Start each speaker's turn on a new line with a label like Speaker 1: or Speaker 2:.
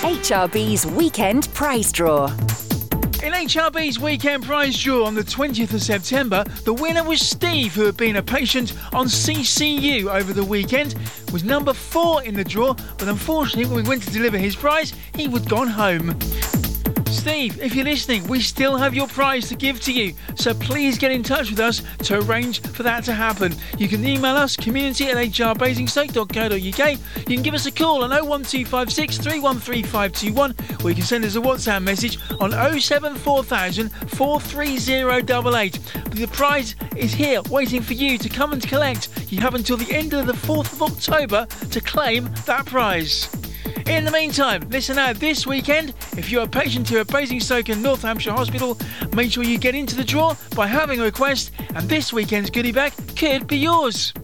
Speaker 1: HRB's Weekend Prize Draw.
Speaker 2: In HRB's Weekend Prize Draw on the 20th of September, the winner was Steve, who had been a patient on CCU over the weekend, was number 4 in the draw, but unfortunately when we went to deliver his prize, he was gone home. Steve, if you're listening, we still have your prize to give to you, so please get in touch with us to arrange for that to happen. You can email us, community@hrbasingstoke.co.uk. You can give us a call on 01256 313 521, or you can send us a WhatsApp message on 074,000 43088. The prize is here, waiting for you to come and collect. You have until the end of the 4th of October to claim that prize. In the meantime, listen out, this weekend, if you're a patient here at Basingstoke and North Hampshire Hospital, make sure you get into the draw by having a request, and this weekend's goodie bag could be yours.